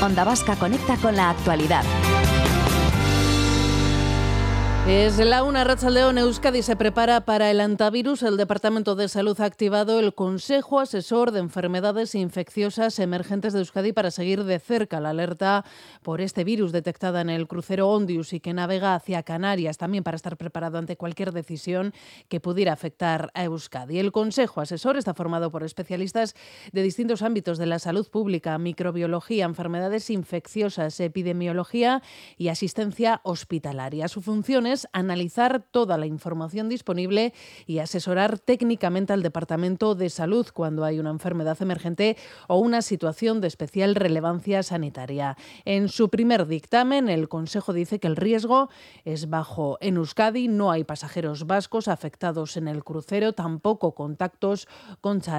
Onda Vasca conecta con la actualidad. Es la 1, Arratsaldeon. Euskadi se prepara para el antivirus. El Departamento de Salud ha activado el Consejo Asesor de Enfermedades Infecciosas Emergentes de Euskadi para seguir de cerca la alerta por este virus detectada en el crucero Ondius y que navega hacia Canarias, también para estar preparado ante cualquier decisión que pudiera afectar a Euskadi. El Consejo Asesor está formado por especialistas de distintos ámbitos de la salud pública, microbiología, enfermedades infecciosas, epidemiología y asistencia hospitalaria. Su función es analizar toda la información disponible y asesorar técnicamente al Departamento de Salud cuando hay una enfermedad emergente o una situación de especial relevancia sanitaria. En su primer dictamen, el Consejo dice que el riesgo es bajo en Euskadi, no hay pasajeros vascos afectados en el crucero, tampoco contactos. Concha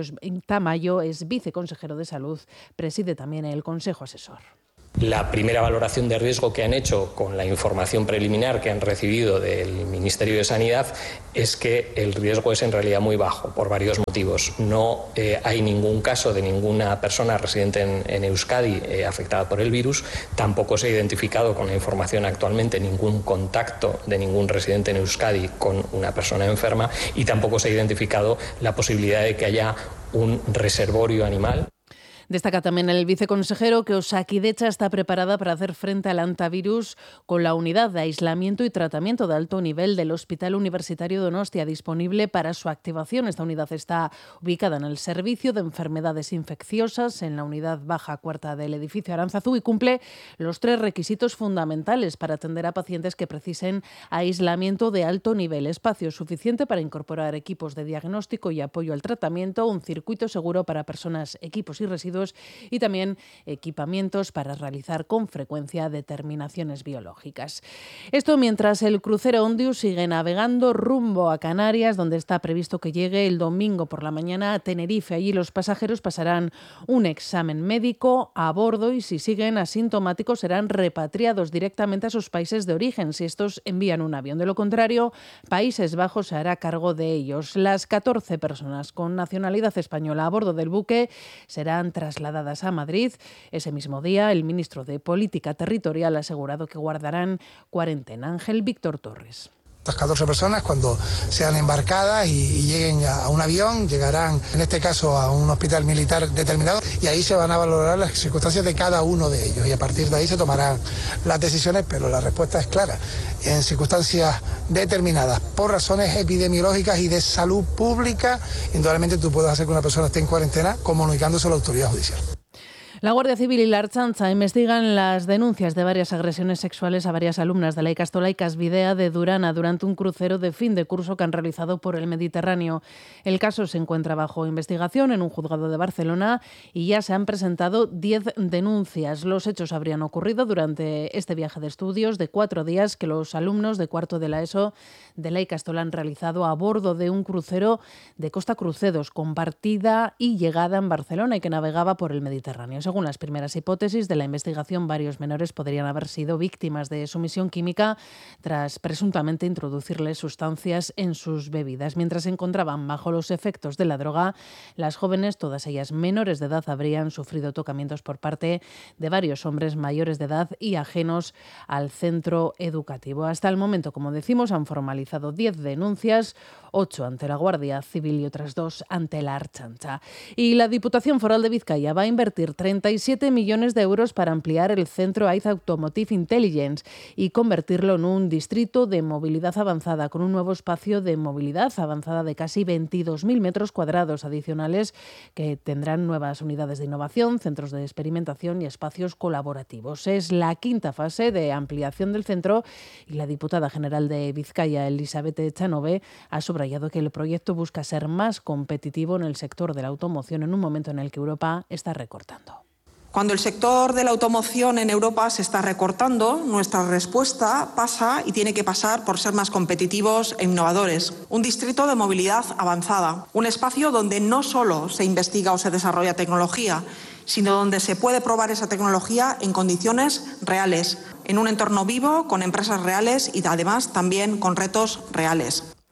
Tamayo es viceconsejero de Salud, preside también el Consejo Asesor. La primera valoración de riesgo que han hecho con la información preliminar que han recibido del Ministerio de Sanidad es que el riesgo es en realidad muy bajo por varios motivos. No hay ningún caso de ninguna persona residente en Euskadi afectada por el virus. Tampoco se ha identificado con la información actualmente ningún contacto de ningún residente en Euskadi con una persona enferma y tampoco se ha identificado la posibilidad de que haya un reservorio animal. Destaca también el viceconsejero que Osakidetza está preparada para hacer frente al antivirus con la unidad de aislamiento y tratamiento de alto nivel del Hospital Universitario Donostia disponible para su activación. Esta unidad está ubicada en el Servicio de Enfermedades Infecciosas, en la unidad baja cuarta del edificio Aránzazu, y cumple los 3 requisitos fundamentales para atender a pacientes que precisen aislamiento de alto nivel: espacio suficiente para incorporar equipos de diagnóstico y apoyo al tratamiento, un circuito seguro para personas, equipos y residuos, y también equipamientos para realizar con frecuencia determinaciones biológicas. Esto mientras el crucero Ondius sigue navegando rumbo a Canarias, donde está previsto que llegue el domingo por la mañana a Tenerife. Allí los pasajeros pasarán un examen médico a bordo y si siguen asintomáticos serán repatriados directamente a sus países de origen si estos envían un avión. De lo contrario, Países Bajos se hará cargo de ellos. Las 14 personas con nacionalidad española a bordo del buque serán trasladadas a Madrid. Ese mismo día, el ministro de Política Territorial ha asegurado que guardarán cuarentena. Ángel Víctor Torres. Estas 14 personas, cuando sean embarcadas y lleguen a un avión, llegarán en este caso a un hospital militar determinado y ahí se van a valorar las circunstancias de cada uno de ellos y a partir de ahí se tomarán las decisiones, pero la respuesta es clara. En circunstancias determinadas, por razones epidemiológicas y de salud pública, indudablemente tú puedes hacer que una persona esté en cuarentena comunicándose a la autoridad judicial. La Guardia Civil y la Ertzaintza investigan las denuncias de varias agresiones sexuales a varias alumnas de la Ikastola Ikasbidea de Durana durante un crucero de fin de curso que han realizado por el Mediterráneo. El caso se encuentra bajo investigación en un juzgado de Barcelona y ya se han presentado 10 denuncias. Los hechos habrían ocurrido durante este viaje de estudios de 4 días que los alumnos de cuarto de la ESO de la Ikastola han realizado a bordo de un crucero de Costa Crucedos con partida y llegada en Barcelona y que navegaba por el Mediterráneo. Según las primeras hipótesis de la investigación, varios menores podrían haber sido víctimas de sumisión química tras presuntamente introducirles sustancias en sus bebidas. Mientras se encontraban bajo los efectos de la droga, las jóvenes, todas ellas menores de edad, habrían sufrido tocamientos por parte de varios hombres mayores de edad y ajenos al centro educativo. Hasta el momento, como decimos, han formalizado 10 denuncias, 8 ante la Guardia Civil y otras 2 ante la Ertzaintza. Y la Diputación Foral de Vizcaya va a invertir 37 millones de euros para ampliar el centro AIZ Automotive Intelligence y convertirlo en un distrito de movilidad avanzada con un nuevo espacio de movilidad avanzada de casi 22.000 metros cuadrados adicionales que tendrán nuevas unidades de innovación, centros de experimentación y espacios colaborativos. Es la 5ª fase de ampliación del centro y la diputada general de Vizcaya, Elizabeth Echanove, ha subrayado que el proyecto busca ser más competitivo en el sector de la automoción en un momento en el que Europa está recortando. Cuando el sector de la automoción en Europa se está recortando, nuestra respuesta pasa y tiene que pasar por ser más competitivos e innovadores. Un distrito de movilidad avanzada, un espacio donde no solo se investiga o se desarrolla tecnología, sino donde se puede probar esa tecnología en condiciones reales, en un entorno vivo, con empresas reales y además también con retos reales.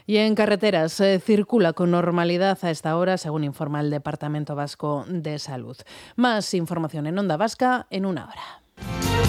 Y en carreteras circula con normalidad a esta hora, según informa el Departamento Vasco de Salud. Más información en Onda Vasca en una hora.